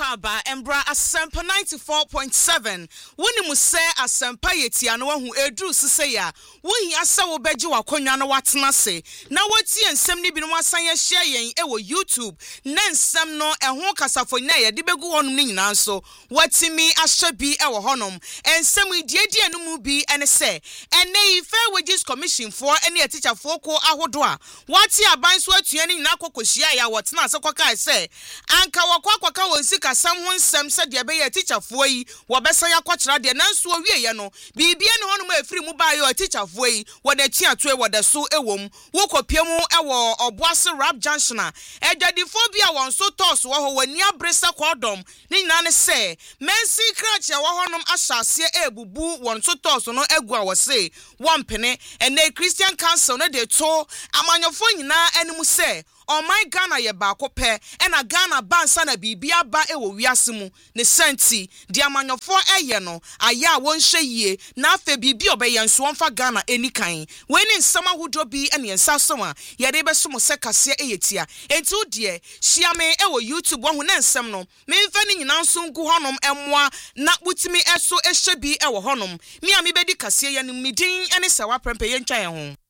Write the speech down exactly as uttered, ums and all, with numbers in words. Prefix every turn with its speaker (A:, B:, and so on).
A: Haba Embra Asempa ninety-four point seven. Wuni muse Asempa yetia no hu edru sise ya. Wuhi asa wo beji wakonwa no watena se. Na wati ensem ni binu asan ye share yen e wo YouTube. Na ensem no ehun kasafo na ye de begu honum ni nyina nso. Watimi ahye bi e wo honum. Ensem diedi enu mu bi ene se. Ene Fair Wages Commission for ene e teacher for ko ahodo a. Wati aban so atue ni nyina kokohia ya watena asekwaka se. Anka wakwa kwaka wonsi kasam ho nsem se de be ye teacher fo yi wo besa ya kwakyera de nanso wie ye no bibia ne hono ma afiri mu ba ye teacher fo yi wo da tia to e wo da so ewom wo kopie mu e wo oboase rap junction a edwadifo bia won so toss wo ho wani abresa kodom ni nyina ne se mensi krach ya wo honom asase ebubu won so toss no egu a wo se won pene ene Christian Council no de to amanyofo nyina animu se Oh my Ghana ye ba ko pe ena Ghana bansa na bibia ba e wo wiase mu ne santi di amanyofo eye no aya won hye yie na afa bibi obeye nso wonfa Ghana enikan we ne nsama hodo bi ene ensa so a ye de be so mo se kase eyetia enti udie hia me e wo YouTube wo hu na nsem no me mfa ni nyina nso ngu honom emmoa na butimi eso ehye bi e wo honom mi a me bedi kase ye no midin ene se wa prempe ye ntwa ye ho.